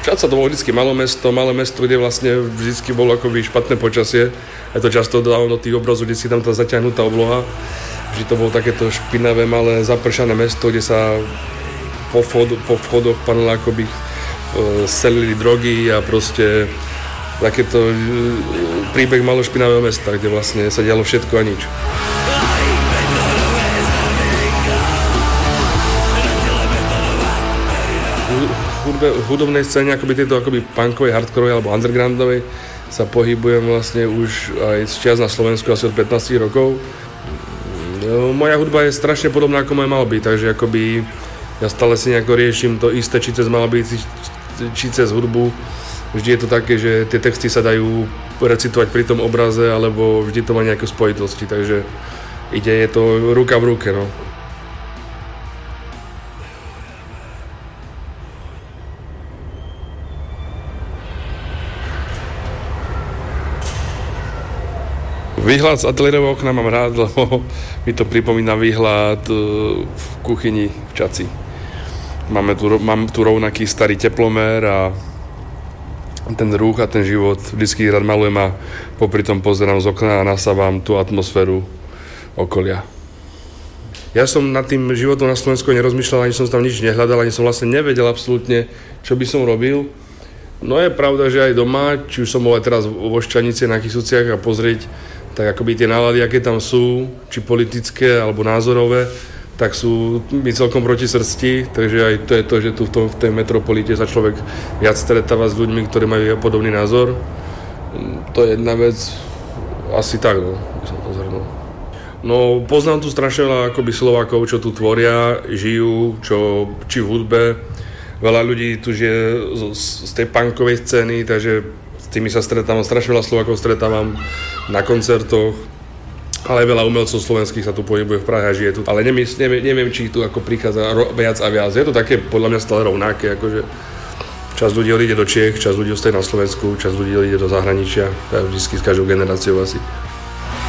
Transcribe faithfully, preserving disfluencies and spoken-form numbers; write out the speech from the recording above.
Čaca to bolo vždy malé mesto, malé mesto, kde vlastne vždy bolo akoby špatné počasie. Je to často dávalo do tých obrazov, kde si tam tá zaťahnutá obloha. Vždy to bolo takéto špinavé, malé, zapršané mesto, kde sa po, vchod, po vchodoch panelákoby e, selili drogy a proste takéto e, príbeh malo špinavého mesta, kde vlastne sa dialo všetko a nič. V hudobnej scéne, akoby tieto akoby punkovej, hardkorovej alebo undergroundovej sa pohybujem vlastne už aj z čias na Slovensku asi od pätnásť rokov. No, moja hudba je strašne podobná ako moja mala byť, takže akoby ja stále si nejako riešim to isté, či cez mala byť, či cez hudbu. Vždy je to také, že tie texty sa dajú recitovať pri tom obraze, alebo vždy to má nejaké spojitosti, takže ide, je to ruka v ruke, no. Výhľad z ateliérového okna mám rád, lebo mi to pripomína výhľad v kuchyni v Čaci. Máme tu, mám tu rovnaký starý teplomer a ten rúch a ten život vždycky rád malujem a popri tom pozerám z okna a nasávam tú atmosféru okolia. Ja som nad tým životom na Slovensku nerozmýšľal, ani som tam nič nehľadal, ani som vlastne nevedel absolútne, čo by som robil. No je pravda, že aj doma, či už som bol aj teraz vo Šťanici na Kysuciach a pozrieť, tak akoby tie nálady, aké tam sú, či politické alebo názorové, tak sú mi celkom proti srsti, takže aj to je to, že tu v, tom, v tej metropolite sa človek viac stretáva s ľuďmi, ktorí majú podobný názor. To je jedna vec, asi tak, no, by som to zhrnul. No, poznám tu strašne veľa akoby Slovákov, čo tu tvoria, žijú, čo, či v hudbe. Veľa ľudí tu žije z, z tej punkovej scény, takže s tými sa stretávam, strašne veľa Slovákov stretávam na koncertoch, ale veľa umelcov slovenských sa tu pohybuje v Prahe a žije tu. Ale neviem, neviem, neviem či tu ako prichádza viac a viac. Je to také podľa mňa stále rovnaké, akože časť ľudí odíde do Čiech, časť ľudí ostaje na Slovensku, časť ľudí odíde do zahraničia, vždy s každou generáciou asi.